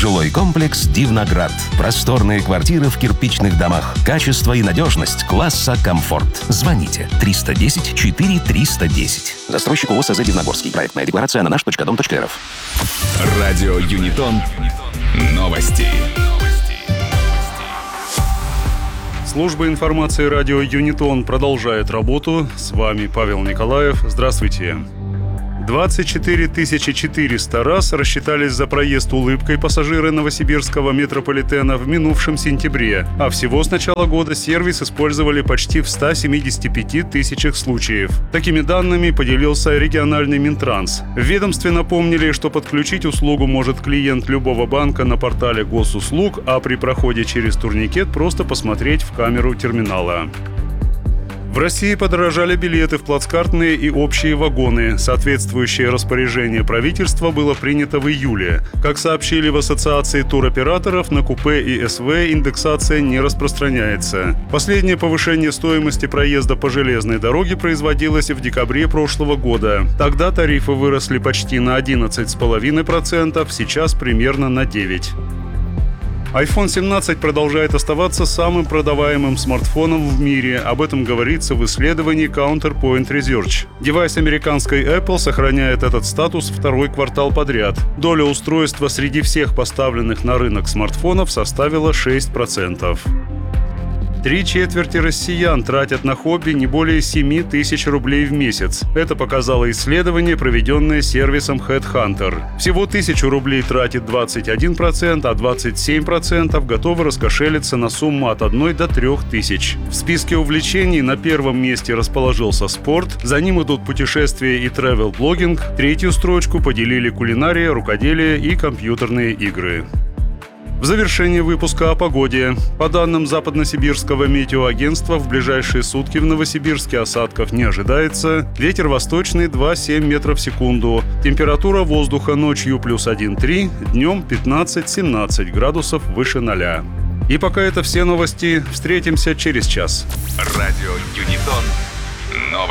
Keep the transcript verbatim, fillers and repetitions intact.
Жилой комплекс «Дивноград». Просторные квартиры в кирпичных домах. Качество и надежность класса «Комфорт». Звоните триста десять четыре триста десять. Застройщик ООО СЗ «Дивногорский». Проектная декларация на наш точка дом точка рф. Радио Юнитон. Новости. Служба информации радио Юнитон продолжает работу. С вами Павел Николаев. Здравствуйте. двадцать четыре тысячи четыреста раз рассчитались за проезд улыбкой пассажиры новосибирского метрополитена в минувшем сентябре, а всего с начала года сервис использовали почти в ста семидесяти пяти тысячах случаев. Такими данными поделился региональный Минтранс. В ведомстве напомнили, что подключить услугу может клиент любого банка на портале госуслуг, а при проходе через турникет просто посмотреть в камеру терминала. В России подорожали билеты в плацкартные и общие вагоны. Соответствующее распоряжение правительства было принято в июле. Как сообщили в Ассоциации туроператоров, на купе и СВ индексация не распространяется. Последнее повышение стоимости проезда по железной дороге производилось в декабре прошлого года. Тогда тарифы выросли почти на одиннадцать целых пять десятых процента, сейчас примерно на девять процентов. айфон семнадцать продолжает оставаться самым продаваемым смартфоном в мире. Об этом говорится в исследовании Counterpoint Research. Девайс американской Apple сохраняет этот статус второй квартал подряд. Доля устройства среди всех поставленных на рынок смартфонов составила шесть процентов. Три четверти россиян тратят на хобби не более семи тысяч рублей в месяц. Это показало исследование, проведенное сервисом HeadHunter. Всего тысячу рублей тратит двадцать один процент, а двадцать семь процентов готовы раскошелиться на сумму от одной до трех тысяч. В списке увлечений на первом месте расположился спорт, за ним идут путешествия и travel-блогинг, третью строчку поделили кулинария, рукоделие и компьютерные игры. В завершении выпуска о погоде. По данным Западносибирского метеоагентства, в ближайшие сутки в Новосибирске осадков не ожидается. Ветер восточный два целых семь десятых метра в секунду. Температура воздуха ночью плюс один целых три, днем пятнадцать-семнадцать градусов выше ноля. И пока это все новости. Встретимся через час. Радио Юнитон. Новости.